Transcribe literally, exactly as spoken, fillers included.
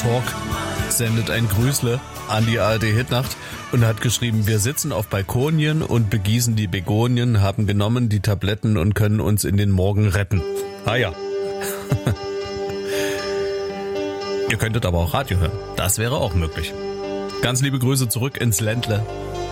Talk sendet ein Grüßle an die A R D Hitnacht und hat geschrieben, wir sitzen auf Balkonien und begießen die Begonien, haben genommen die Tabletten und können uns in den Morgen retten. Ah ja. Ihr könntet aber auch Radio hören. Das wäre auch möglich. Ganz liebe Grüße zurück ins Ländle.